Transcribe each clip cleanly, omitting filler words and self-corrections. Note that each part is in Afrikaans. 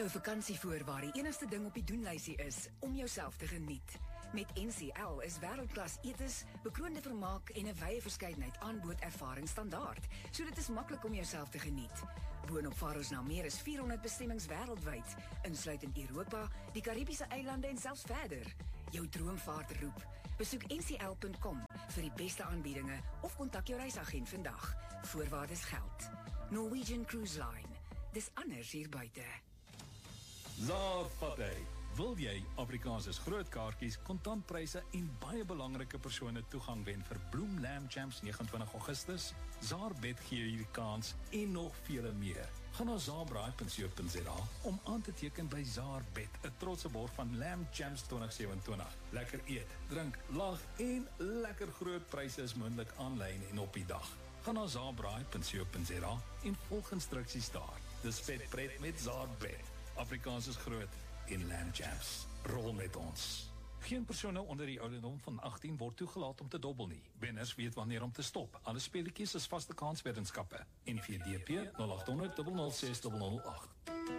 'n vakansievoer waar die enigste ding op die doenlysie is om jouself te geniet. Met NCL is wêreldklas etes, bekroonde vermaak en 'n wye verskeidenheid aanbod ervaring standaard, so dit is maklik om jouself te geniet. Boonop vaar ons na meer as 400 bestemmings wêreldwyd, insluitend Europa, die Karibiese eilande en selfs verder. Jou droomvaart roep. Besoek ncl.com vir die beste aanbiedinge of kontak jou reisagent vandag. Voorwaardes geld. Norwegian Cruise Line. Dis anders hier buite. Zaar Fatty. Wil jy Afrikaanse groot kaartjies, kontantpryse en baie belangrike persone toegang wen vir Bloem Lamb Champs 29 Augustus? Zaar Bet gee hierdie kans en nog vele meer. Gaan na zaarbraai.co.za om aan te teken by Zaar Bet, 'n trotse borg van Lamb Champs 2027. Lekker eet, drink, lag en lekker groot pryse is moontlik aanlyn en op die dag. Gaan na zaarbraai.co.za en volg instruksies daar. Dis vet pret met Zaar Bet. Afrikaans is groot en Lamb Champs. Rol met ons. Geen persone onder die ouderdom van 18 word toegelaat om te dobbel nie. Wenners weet wanneer om te stop. Alle speletjies is vaste kansweddenskappe. NVDP 0800 006 008.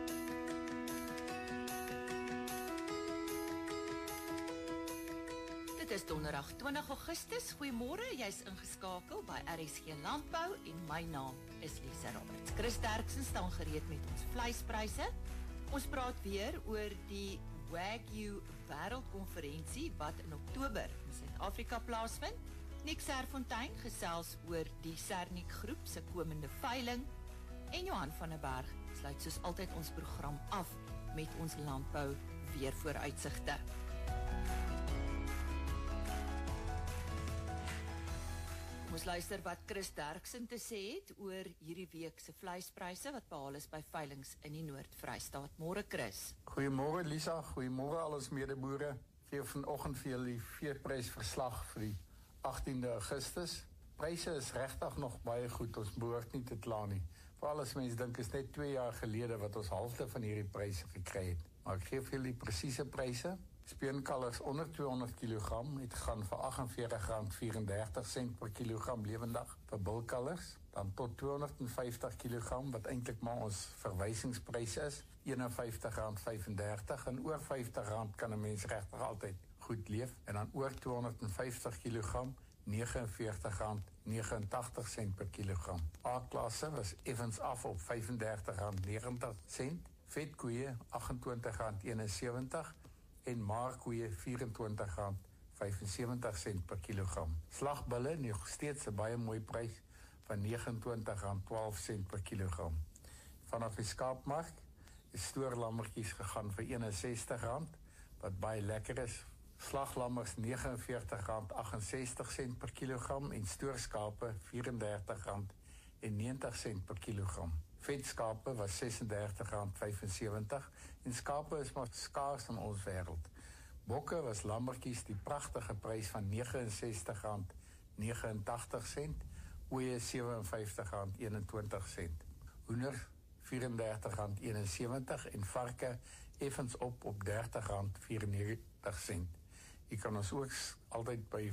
Dit is donderdag 20 Augustus. Goeiemôre, jy's ingeskakel by RSG Landbou en my naam is Lisa Roberts. Chris Derksen staan gereed met ons vleispryse. Ons praat weer oor die Wagyu Wêreldkonferensie wat in Oktober in Suid-Afrika plaasvind. Nick Serfontein gesels oor die Sernik groep se komende veiling en Johan van der Berg sluit soos altyd ons program af met ons landbou weer vooruitsigte. Ons luister wat Chris Derksen te sê het oor hierdie week se vleispryse wat behaal is by veilings in die Noord-Vrystaat. Môre Chris. Goeiemôre Lisa, goeiemôre al ons medeboere. Gee vanoggend vir julle die veeprysverslag vir die 18de Augustus. Pryse is regtig nog baie goed, ons behoort nie te kla nie. Veral as mense dink is net 2 jaar gelede wat ons halfte van hierdie pryse gekry het. Maar ek gee vir julle die presiese pryse. Speenkalvers onder 200 kg het gaan vir R48.34 per kilogram lewendig vir bulkalvers, dan tot 250 kg wat eintlik maar ons verwysingspryse is, R51.35 en oor R50 kan 'n mens regtig altyd goed leef en dan oor 250 kg R49.89 per kilogram. A-klasse was effens af op R35.90, vetkoeie R28.71 en maarkoeie R24.75 per kilogram. Slagbulle nog steeds 'n baie mooi prys van R29.12 per kilogram. Vanaf die skaapmark is stoorlammetjies gegaan vir R61 wat baie lekker is. Slaglammers R49.68 per kilogram en stoorskape R34.90 per kilogram. Vetskape was R36.75 en skape is maar skaars in ons wêreld. Bokke was lammetjies die pragtige prys van R69.89, ooe R57.21. Hoender R34.71 en varke effens op R30.94. Jy kan ons ook altyd by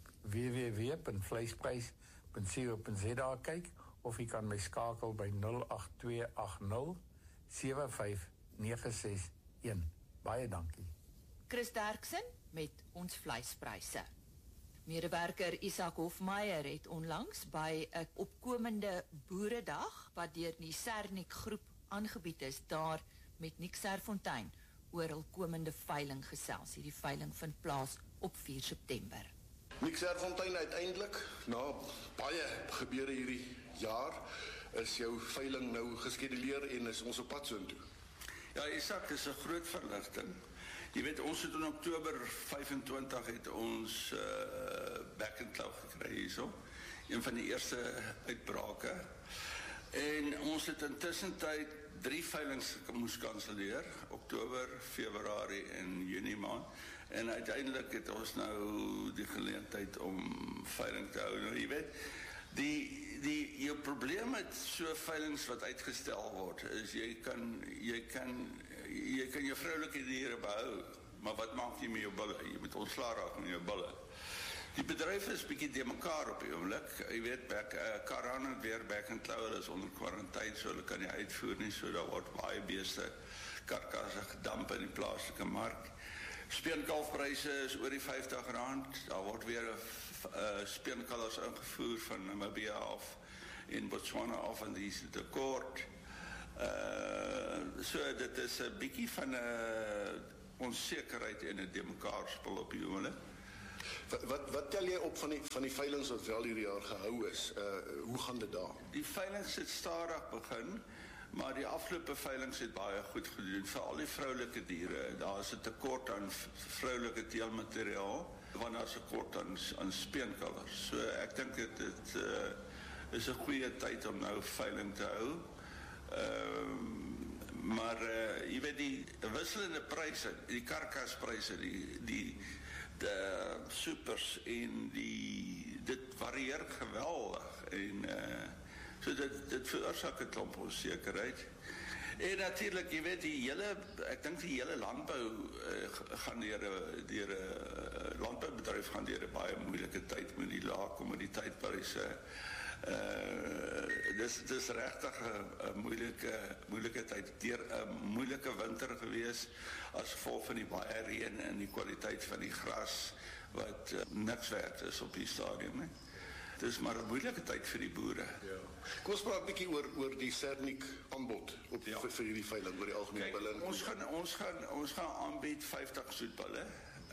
www.vleisprys.co.za kyk of jy kan my skakel by 08280 75961. Baie dankie. Chris Derksen met ons vleispryse. Medewerker Isak Hofmeyer het onlangs by 'n opkomende boeredag wat deur die Sernik groep aangebied is, daar met Nick Serfontein oor hul komende veiling gesels. Hierdie veiling vind plaas op 4 September. Nick Serfontein, uiteindelik, na baie gebeure hierdie jaar, is jou veiling nou geskeduleer en is ons op pad soontoe. Ja, Isak, is 'n groot verligting. Jy weet, ons het in Oktober 25 het ons back and claw gekry hierso. Een van die eerste uitbrake. En ons het intussen tyd 3 veilings moes kanselleer, Oktober, Februarie en Junie maand. En uiteindelik het ons nou die geleentheid om veiling te hou. Nou, jy weet, jou probleem met so veilings wat uitgestel word, is jy kan jou vroulike diere behou, maar wat maak jy met jou bulle? Jy moet ontslae raak met jou bulle. Die bedryf is bietjie de mekaar op die oomblik. Jy weet, Karan het weer Back and Claw, hulle is onder kwarantyne, so hulle kan nie uitvoer nie, so daar word baie beeste karkasse gedamp in die plaaslike mark. Speenkalfpryse is oor die R50, daar word weer speenkalvers ingevoer van Namibia af en Botswana af en die is tekort. So dit is 'n bietjie van 'n onsekerheid en 'n de mekaar spel op die oomblik. Wat tel jy op van die veilings wat wel hierdie jaar gehou is? Hoe gaan dit daar? Die veilings het stadig begin, maar die afgelope veilings het baie goed gedoen, veral die vroulike diere. Daar is 'n tekort aan vroulike teelmateriaal, want daar is 'n tekort aan speenkalvers. So ek dink dit is 'n goeie tyd om nou veiling te hou. Maar jy weet die wisselende pryse, die karkaspryse, die supers en dit varieer geweldig en so dit veroorsaak 'n klomp onsekerheid. En natuurlik, jy weet ek dink die hele landbou gaan landboubedryf gaan deur 'n baie moeilike tyd met die lae kommoditeitpryse. Dis regtig 'n moeilike tyd, deur 'n moeilike winter gewees as gevolg van die baie reën en die kwaliteit van die gras wat niks werd is op die stadium. Dis maar 'n moeilike tyd vir die boere. Ja. Kom ons praat 'n bietjie oor die Sernik aanbod vir hierdie veiling oor die algemeen bulle. Ons gaan aanbied 50 soetbulle.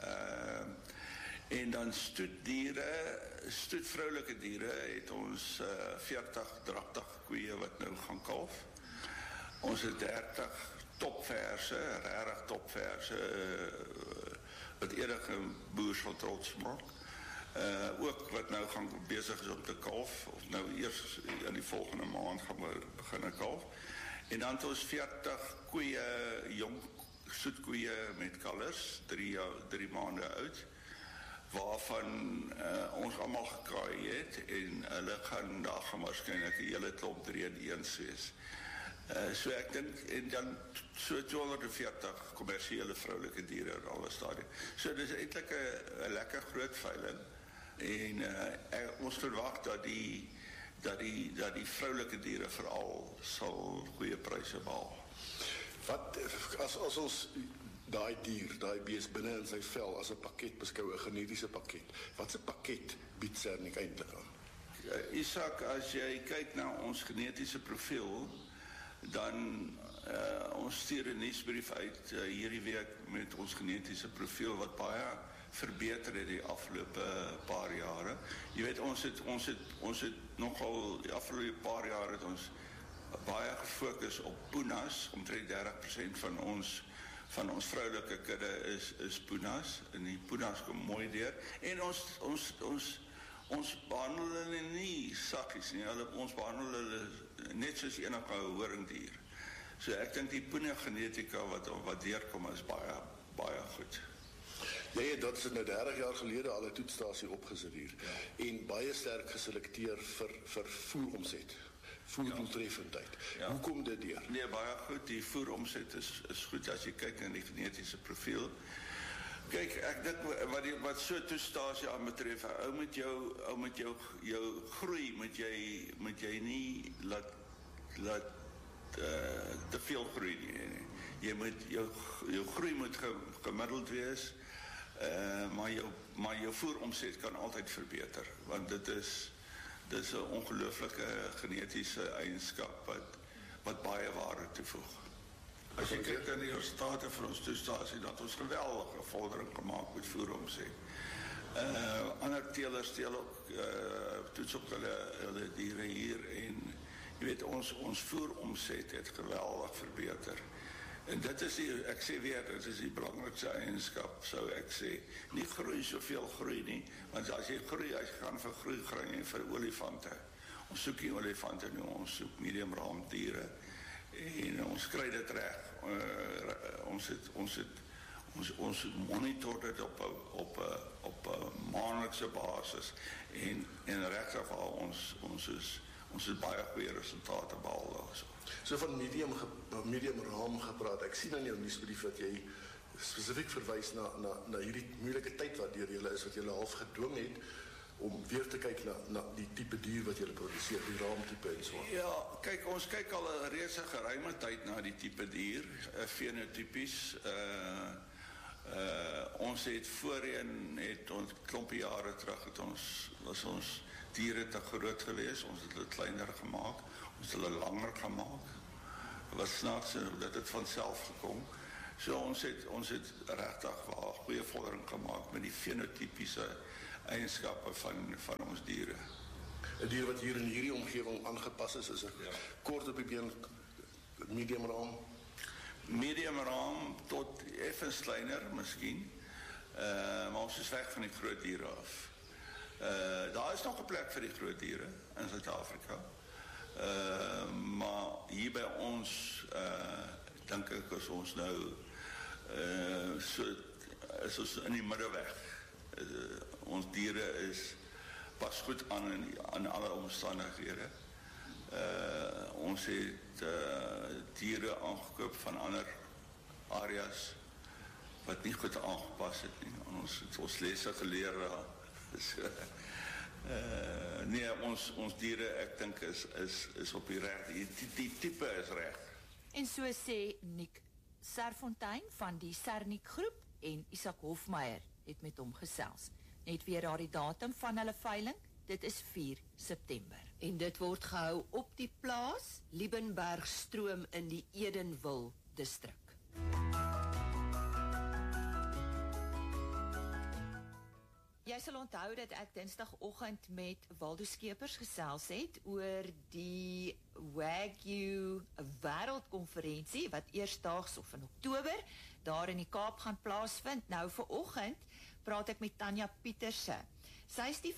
En dan stoetvroulike diere het ons 40 dragtig koeie wat nou gaan kalf. Ons het 30 topverse, regtig topverse wat enige boer sal trots maak. Ook wat nou gaan besig is om te kalf, of nou eers in die volgende maand gaan we begin kalf. En dan het ons 40 koeie, jong soetkoeie met kalvers, 3 maande oud, waarvan ons almal gekraai het en daar gaan waarskynlik 'n hele klomp 3-in-1's wees. So ek dink en dan so 240 kommersiële vroulike diere in alle stadiums. So dis eintlik 'n lekker groot veiling en ons verwag dat die vroulike diere veral sal goeie pryse behaal. Wat as ons daai bees binne in sy vel as 'n pakket beskou, 'n genetiese pakket. Wat 'n pakket bied Sernik eintlik aan? Isak, as jy kyk na ons genetiese profiel, dan ons stuur 'n nuusbrief uit hierdie week met ons genetiese profiel wat baie verbeter het die afgelope paar jare. Jy weet ons het nogal die afgelope paar jaar het ons baie gefokus op poenas, omtrent 30% van ons vroulike kudde is poenas en die poenas kom mooi deur en ons behandel hulle nie sakkies nie, ons behandel hulle net soos enige horingdier. So ek dink die poena genetika wat deurkom is baie goed. Nee, dat is nou 30 jaar gelede al 'n toetsstasie opgesit hier en baie sterk geselekteer vir voeromset. Voerdoeltreffendheid. Ja. Hoe kom dit deur? Nee, baie goed. Die voeromset is goed as jy kyk na die genetiese profiel. Kyk, ek dink wat so toestasie aan betref, ou met jou groei moet jy nie laat te veel groei nie. Jy moet jou groei moet gemiddeld wees, maar jou voeromset kan altyd verbeter, want dit is 'n ongelooflike genetiese eienskap wat baie waarde toevoeg. As jy kyk na die resultate van ons toestasie, dat ons geweldige vordering gemaak met voeromset. Ander teelers teel ook toets op hulle diere hier en jy weet ons voeromset het geweldig verbeter. En dit is ek sê weer, dit is die belangrikste eienskap, sou ek sê. Nie soveel groei nie, want as jy gaan vir groei en vir olifante. Ons soek nie olifante nie, ons soek medium raamdiere. En ons kry dit reg. Ons monitor dit op 'n maandelikse basis en regtig al ons het baie goeie resultate behaal daarso. So van medium raam gepraat. Ek sien aan jou nuusbrief dat jy spesifiek verwys na hierdie moeilike tyd wat deur julle is, wat julle half gedwing het om weer te kyk na die tipe dier wat julle produseer, die raamtipe en so. Ja, kyk, ons kyk al 'n reeds 'n geruime tyd na die tipe dier, fenotypies. Ons het voorheen, ons klompie jare terug, was ons diere te groot geweest, ons het hulle kleiner gemaak, ons het hulle langer gemaak. Het was snaaks, dat het vanself gekom. So ons het regtig wel goeie vordering gemaak met die fenotypiese eienskappe van ons diere. 'n Dier wat hier in hierdie omgewing aangepas is 'n kort op die been, medium raam. Medium raam tot effens kleiner miskien, maar ons is weg van die groot diere af. Daar is nog 'n plek vir die groot diere in Suid-Afrika, maar hier by ons, dink ek is ons nou is ons in die middeweg. Ons diere pas goed aan alle omstandighede. Ons het diere aangekoop van ander areas wat nie goed aangepas het nie. Ons het ons lesse geleer daar. Nee, ons diere, ek dink is op die reg. Die tipe is reg. En so sê Nick Serfontein van die Sernik groep en Isak Hofmeyer het met hom gesels. Net weer daardie datum van hulle veiling, dit is 4 September. En dit word gehou op die plaas Liebenbergstroom in die Edenville distrik. Jy sal onthou dat ek Dinsdagoggend met Waldo Skeepers gesels het oor die Wagyu Wêreldkonferensie wat eersdaags of in Oktober daar in die Kaap gaan plaasvind. Nou vanoggend praat ek met Tanya Pieterse. Sy is die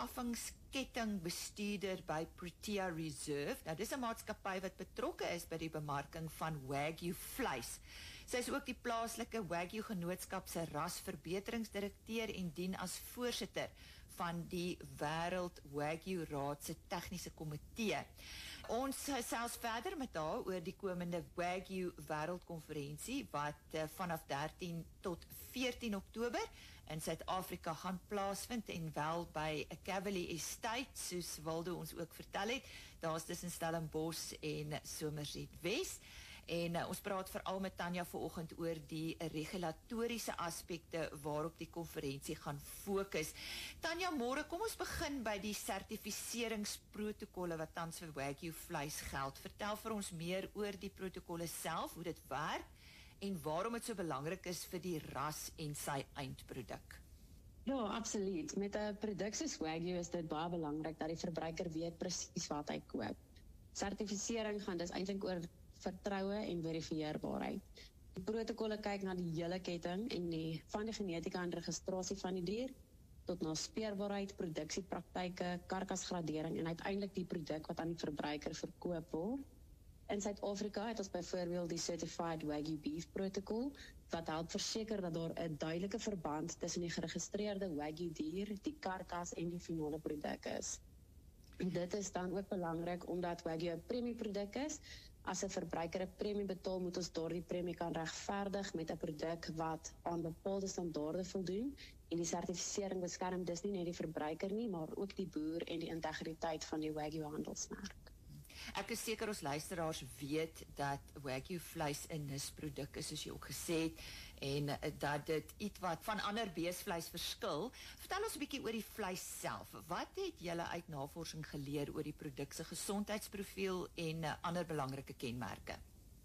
verskaffingskettingbestuurder by Protea Reserve. Nou dis 'n maatskappy wat betrokke is by die bemarking van Wagyu vleis. Sy is ook die plaaslike Wagyu Genootskap se rasverbeteringsdirekteur en dien as voorsitter van die Wêreld Wagyu Raad se tegniese komitee. Ons gesels verder met haar oor die komende Wagyu Wêreldkonferensie wat vanaf 13 tot 14 Oktober in Suid-Afrika gaan plaasvind en wel by 'n Cavalier Estate, soos Waldo ons ook vertel het. Daar's tussen Stellenbosch en Somerset Wes. En ons praat veral met Tanya vanoggend oor die regulatoriese aspekte waarop die konferensie gaan fokus. Tanya, môre, kom ons begin by die sertifiseringsprotokolle wat tans vir Wagyu vleis geld. Vertel vir ons meer oor die protokolle self, hoe dit werk en waarom dit so belangrik is vir die ras en sy eindproduk. Ja, absoluut. Met 'n produk soos Wagyu is dit baie belangrik dat die verbruiker weet presies wat hy koop. Sertifisering gaan dus eintlik oor vertroue en verifieerbaarheid. Die protokolle kyk na die hele ketting en van die genetika en registrasie van die dier tot na speerbaarheid, produksiepraktyke, karkasgradering en uiteindelik die produk wat aan die verbruiker verkoop word. In Suid-Afrika het ons byvoorbeeld die Certified Wagyu Beef protokol wat help verseker dat daar 'n duidelike verband tussen die geregistreerde Wagyu dier, die karkas en die finale produk is. En dit is dan ook belangrik omdat Wagyu 'n premieproduk is. As 'n verbruiker 'n premie betaal, moet ons daardie premie kan regverdig met 'n produk wat aan bepaalde standaarde voldoen. En die sertifisering beskerm dus nie net die verbruiker nie, maar ook die boer en die integriteit van die Wagyu handelsmerk. Ek is seker ons luisteraars weet dat Wagyu vleis 'n nisproduk is, soos jy ook gesê het, en dat dit iets wat van ander beesvleis verskil. Vertel ons 'n bietjie oor die vleis self. Wat het julle uit navorsing geleer oor die produk se gesondheidsprofiel en ander belangrike kenmerke?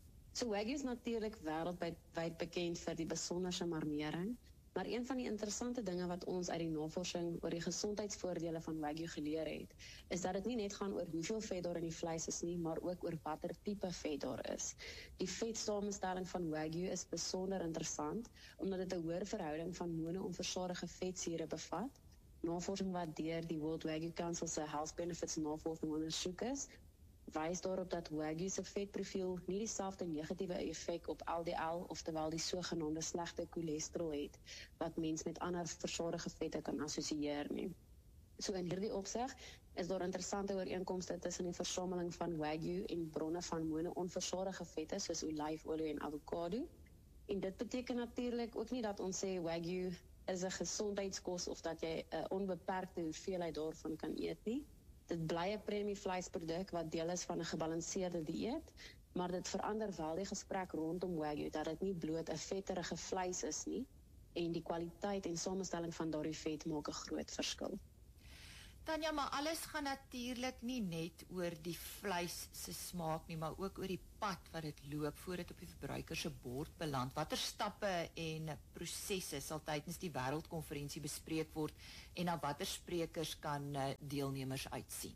So Wagyu is natuurlik wêreldwyd bekend vir die besonderse marmering, maar een van die interessante dinge wat ons uit die navorsing oor die gesondheidsvoordele van Wagyu geleer het, is dat dit nie net gaan oor hoeveel vet daar in die vleis is nie, maar ook oor watter tipe vet daar is. Die vetsamenstelling van Wagyu is besonder interessant, omdat dit 'n hoër verhouding van mono-onversadige vetsure bevat. Navorsing wat deur die World Wagyu Council se Health Benefits navorsing ondersoek is, wys daarop dat Wagyu se vetprofiel nie dieselfde negatiewe effek op LDL, oftewel die sogenaamde slegte cholesterol het, wat mens met ander versadige vette kan assosieer nie. So in hierdie opsig is daar interessante ooreenkomste tussen die versameling van Wagyu en bronne van mono-onversadige vette soos olyfolie en avokado. En dit beteken natuurlik ook nie dat ons sê Wagyu is 'n gesondheidskos of dat jy 'n onbeperkte hoeveelheid daarvan kan eet nie. Dit bly 'n premievleisproduk wat deel is van 'n gebalanseerde dieet, maar dit verander wel die gesprek rondom Wagyu dat dit nie bloot 'n vetterige vleis is nie, en die kwaliteit en samestelling van daardie vet maak 'n groot verskil. Tanya, maar alles gaan natuurlik nie net oor die vleis se smaak nie, maar ook oor die pad wat dit loop voor dit op die verbruiker se bord beland. Watter stappe en prosesse sal tydens die wêreldkonferensie bespreek word en na watter sprekers kan deelnemers uitsien?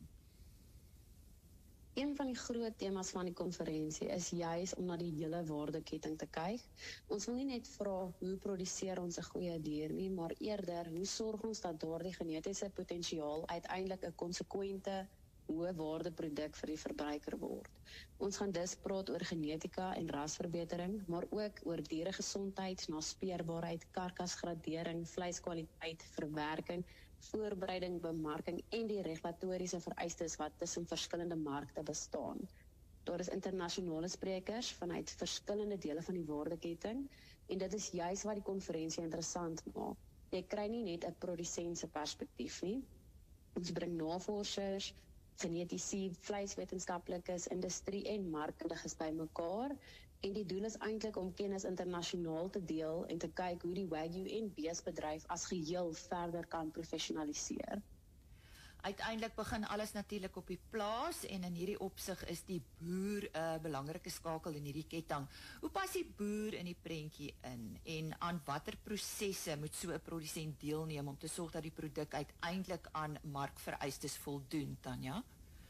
Een van die groot temas van die konferensie is juis om na die hele waardeketting te kyk. Ons wil nie net vra hoe produseer ons 'n goeie dier nie, maar eerder hoe sorg ons dat daardie genetiese potensiaal uiteindelik 'n konsekwente, hoë waardeproduk vir die verbruiker word. Ons gaan dus praat oor genetika en rasverbetering, maar ook oor dieregesondheid, naspeurbaarheid, karkasgradering, vleiskwaliteit, verwerking, voorbereiding, bemarking en die regulatoriese vereistes wat tussen verskillende markte bestaan. Daar is internasionale sprekers vanuit verskillende dele van die waardeketting en dit is juis wat die konferensie interessant maak. Jy kry nie net 'n produsent se perspektief nie. Ons bring navorsers, genetici, vleiswetenskaplikes, industrie en markkundiges bymekaar. En die doel is eintlik om kennis internasionaal te deel en te kyk hoe die Wagyu en beesbedryf as geheel verder kan professionaliseer. Uiteindelik begin alles natuurlik op die plaas en in hierdie opsig is die boer 'n belangrike skakel in hierdie ketting. Hoe pas die boer in die prentjie in en aan watter prosesse moet so 'n produsent deelneem om te sorg dat die produk uiteindelik aan markvereistes voldoen, Tanya?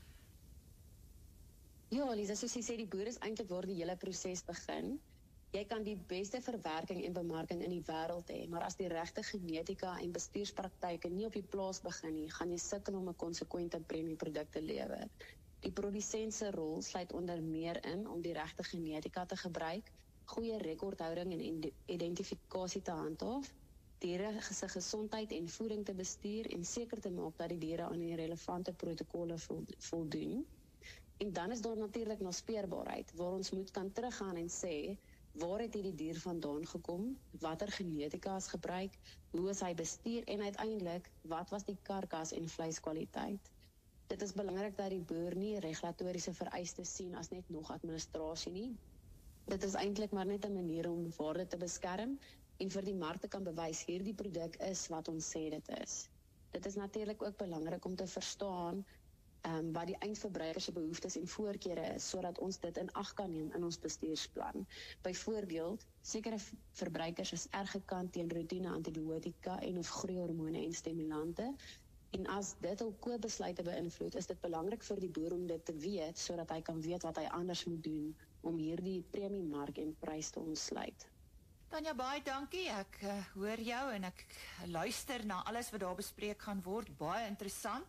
Ja, Lisa, soos jy sê, die boer is eintlik waar die hele proses begin. Jy kan die beste verwerking en bemarking in die wêreld hê, maar as die regte genetika en bestuurspraktyke nie op die plaas begin nie, gaan jy sukkel om 'n konsekwente premieproduk te lewer. Die produsent se rol sluit onder meer in om die regte genetika te gebruik, goeie rekordhouding en identifikasie te handhaaf, diere se gesondheid en voeding te bestuur en seker te maak dat die diere aan die relevante protokolle voldoen. En dan is daar natuurlik naspeurbaarheid, waar ons moet kan teruggaan en sê, waar het hierdie dier vandaan gekom, watter genetika is gebruik, hoe is hy bestuur en uiteindelik, wat was die karkas en vleiskwaliteit. Dit is belangrik dat die boer nie regulatoriese vereistes sien as net nog administrasie nie. Dit is eintlik maar net 'n manier om waarde te beskerm en vir die mark te kan bewys hierdie produk is wat ons sê dit is. Dit is natuurlik ook belangrik om te verstaan wat die eindverbruiker se behoeftes en voorkeure is, sodat ons dit in ag kan neem in ons bestuursplan. Byvoorbeeld, sekere verbruikers is erg gekant teen roetine antibiotika en of groeihormone en stimulante, en as dit hul koopbesluite beïnvloed, is dit belangrik vir die boer om dit te weet, sodat hy kan weet wat hy anders moet doen om hierdie premiemark en prys te ontsluit. Tanya, baie dankie. Ek hoor jou en ek luister na alles wat daar bespreek gaan word. Baie interessant.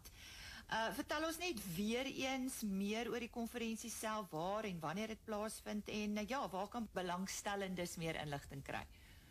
Vertel ons net weer eens meer oor die konferensie self, waar en wanneer dit plaasvind en waar kan belangstellendes meer inligting kry?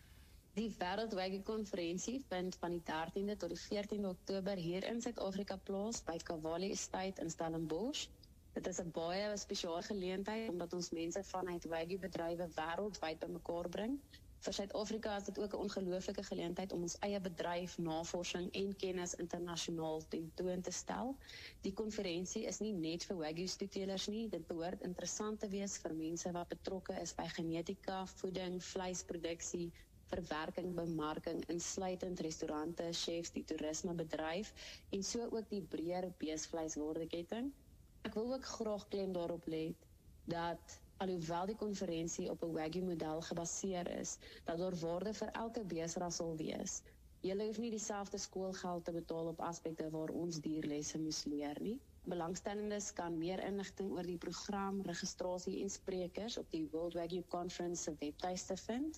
Die Wêreld Wagyu konferensie vind van die 13de tot die 14de Oktober hier in Suid-Afrika plaas by Cavalli Estate in Stellenbosch. Dit is 'n baie spesiale geleentheid omdat ons mense vanuit Wagyu bedrywe wêreldwyd bymekaar bring. Vir Suid-Afrika is dit ook 'n ongelooflike geleentheid om ons eie bedryf, navorsing en kennis internasionaal tentoon te stel. Die konferensie is nie net vir Wagyu-toetelers nie, dit behoort interessant te wees vir mense wat betrokke is by genetika, voeding, vleisproduksie, verwerking, bemarking, insluitend restaurante, chefs, die toerismebedryf en so ook die breër beesvleiswaardeketting. Ek wil ook graag klem daarop lê dat alhoewel die konferensie op 'n Wagyu-model gebaseer is, dat daar waarde vir elke beesras sal wees. Julle hoef nie dieselfde skoolgeld te betaal op aspekte waar ons dierlesse moes leer nie. Belangstellendes kan meer inligting oor die program, registrasie en sprekers op die World Wagyu Conference se webtuiste vind,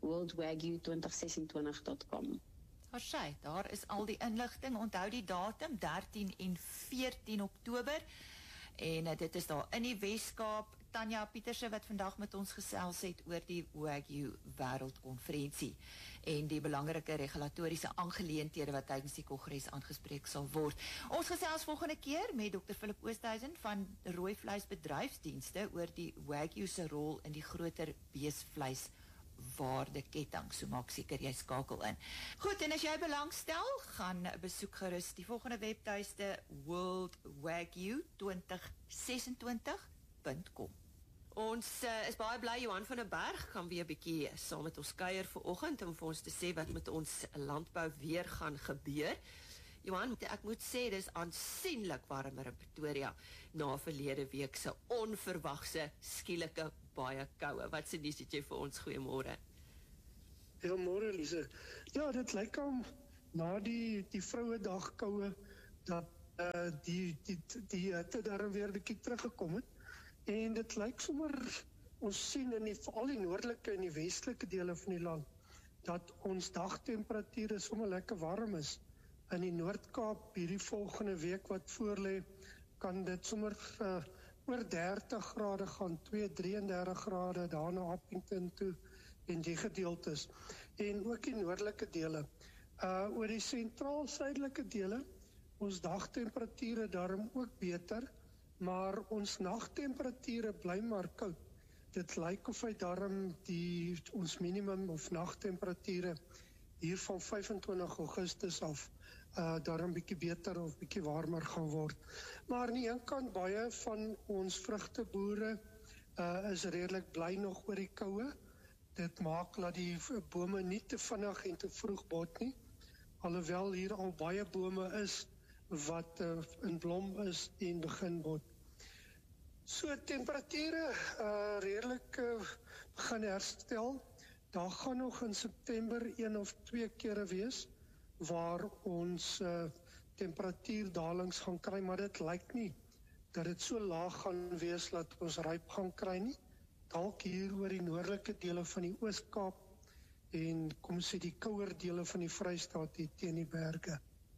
worldwagyu2026.com. Daar is al die inligting. Onthou die datum, 13 en 14 Oktober. En dit is daar in die Weskaap. Tanya Pieterse wat vandag met ons gesels het oor die Wagyu Wêreldkonferensie en die belangrike regulatoriese aangeleenthede wat tydens die kongres aangespreek sal word. Ons gesels volgende keer met Dr. Philip Oosthuizen van Rooi Vleisbedryfsdienste oor die Wagyu se rol in die groter beesvleis waardeketting, so maak seker jy skakel in. Goed, en as jy belangstel, gaan besoek gerus die volgende webtuiste worldwagyu2026.com. Ons is baie bly Johan van der Berg kan weer 'n bietjie saam met ons kuier vanoggend om vir ons te sê wat met ons landbou weer gaan gebeur. Johan, ek moet sê, dis aansienlik warmer in Pretoria na verlede week se onverwagse, skielike, baie koue. Wat se nuus het jy vir ons? Goeiemôre. Ja, môre, Lise. Ja, dit lyk om na die Vrouedag koue dat die hitte daar weer 'n bietjie teruggekom het. En dit lyk sommer, ons sien in veral die noordelike en die westelike dele van die land, dat ons dagtemperature sommer lekker warm is. In die Noord-Kaap hierdie volgende week wat voorlê, kan dit sommer oor 30 grade gaan, 33 grade daarna Appington toe en die gedeeltes. En ook die noordelike dele. Oor die sentraal-suidelike dele, ons dagtemperature daarom ook beter, maar ons nagtemperature bly maar koud. Dit lyk of hy daarom ons minimum of nagtemperature hier van 25 Augustus af daarom bietjie beter of bietjie warmer gaan word. Maar aan die een kant baie van ons vrugteboere is redelik bly nog oor die koue. Dit maak dat die bome nie te vinnig en te vroeg bot nie. Alhoewel hier al baie bome is wat in blom is en begin bot. So temperature redelik begin herstel. Daar gaan nog in September 1 of 2 kere wees waar ons temperatuurdalings gaan kry, maar dit lyk nie dat dit so laag gaan wees dat ons ryp gaan kry nie. Dalk hier oor die noordelike dele van die Oos-Kaap en kom sê die kouer dele van die Vrystaat hier teen die berge.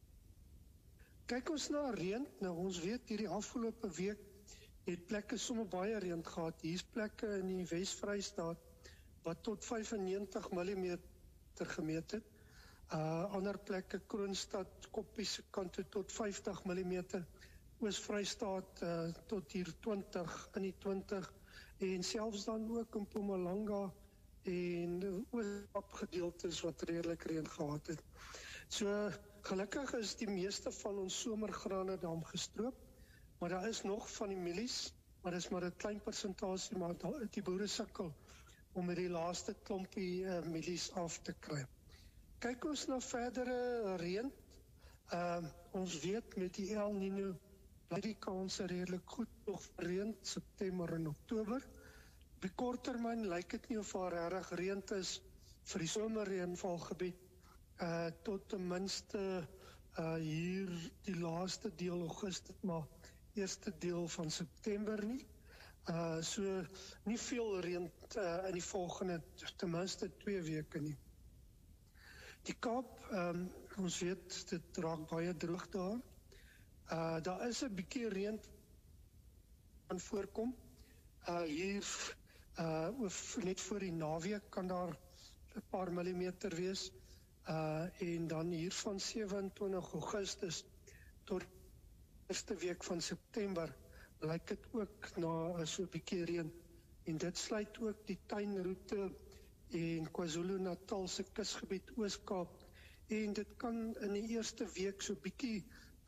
Kyk ons na reën. Nou ons weet hierdie afgelope week het plekke sommer baie reën gehad. Hier's plekke in die Wes-Vrystaat wat tot 95 mm gemeet het. Ander plekke, Kroonstad, Koppie se kant toe tot 50 mm. Oos-Vrystaat tot hier 20, in die 20. En selfs dan ook in Mpumalanga en Oos-Kaap gedeeltes wat redelik reën gehad het. So gelukkig is die meeste van ons somergrane dan gestroop, maar daar is nog van die mielies, maar dis maar 'n klein persentasie, maar die boere sukkel om met die laaste klompie mielies af te kry. Kyk ons na verdere reën. Ons weet met die El Niño bly die kanse redelik goed nog vir reën September en Oktober. Op die kort termyn lyk dit nie of daar regtig reën is vir die somerreënvalgebied tot ten minste hier die laaste deel Augustus, maar eerste deel van September nie. So nie veel reën in die volgende ten minste 2 weke nie. Die Kaap, ons weet dit raak baie droog daar. Daar is 'n bietjie reën aan voorkom. Hier net voor die naweek kan daar 'n paar millimeter wees. En dan hier van 27 Augustus tot eerste week van September lyk dit ook na so 'n bietjie reën. En dit sluit ook die tuinroete en KwaZulu-Natal se kusgebied Oos-Kaap. En dit kan in die eerste week so 'n bietjie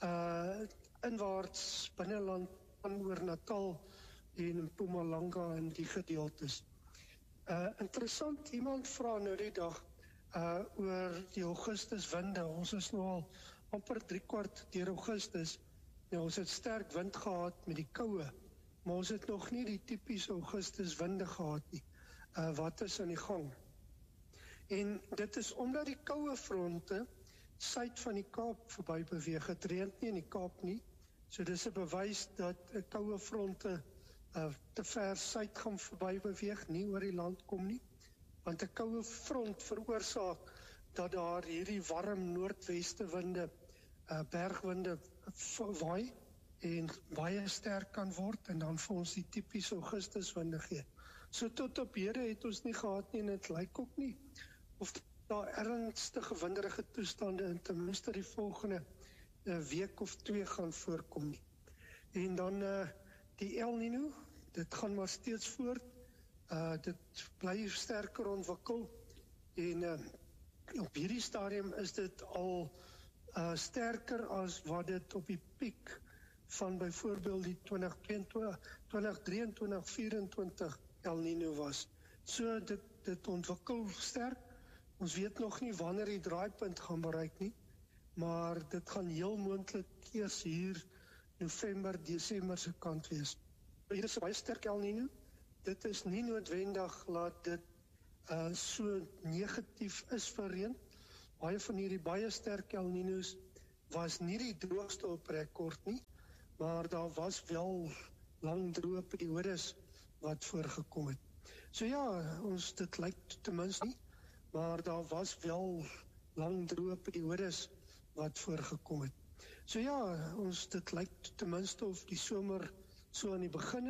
inwaarts binneland oor Natal en Mpumalanga en die gedeeltes. Interessant, iemand vra nou die dag oor die Augustuswinde. Ons is nou al amper 3/4 deur Augustus. Nou, ons het sterk wind gehad met die koue, maar ons het nog nie die tipiese Augustuswinde gehad nie. Wat is aan die gang? En dit is omdat die koue fronte suid van die Kaap verby beweeg. Het reën nie in die Kaap nie. So dis 'n bewys dat koue fronte te ver suid gaan verby beweeg, nie oor die land kom nie. Want 'n koue front veroorsaak dat daar hierdie warm noordweste winde, bergwinde waai en baie sterk kan word en dan vir ons die tipiese Augustuswinde gee. So tot op hede het ons nie gehad nie en dit lyk ook nie of daar ernstige winderige toestande in ten minste die volgende week of 2 gaan voorkom nie. En dan die El Niño, dit gaan maar steeds voort. Dit bly sterker ontwikkel en op hierdie stadium is dit al sterker as wat dit op die piek van byvoorbeeld die 2023-24 El Nino was. So dit ontwikkel sterk. Ons weet nog nie wanneer die draaipunt gaan bereik nie, maar dit gaan heel moontlik eers hier November, Desember se kant wees. Hier is 'n baie sterk El Nino. Dit is nie noodwendig laat dit so negatief is vir reën. Baie van hierdie baie sterk El Ninos was nie die droogste op rekord nie, maar daar was wel lang droë periodes wat voorgekom het. So ja, dit lyk ten minste nie, maar daar was wel lang droë periodes wat voorgekom het. So ja, dit lyk ten minste of die somer so aan die begin